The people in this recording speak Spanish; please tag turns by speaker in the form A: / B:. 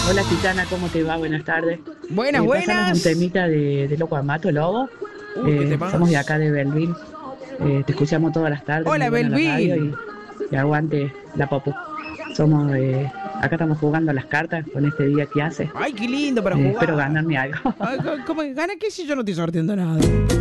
A: Hola Gitana, ¿cómo te va? Buenas tardes.
B: Buenas,
A: Pásanos un
B: buenas.
A: temita de Loco Amato, Lobo.
B: Qué
A: Somos de
B: temas.
A: acá de Belville. Te escuchamos todas las tardes, muy
B: Hola,
A: buena la radio
B: Belville.
A: y aguante la popu. Acá estamos jugando a las cartas con este día que hace.
B: Ay, qué lindo para
A: Espero
B: jugar.
A: ganarme algo.
B: Ay, ¿cómo gana? ¿Qué si yo no estoy sorteando nada?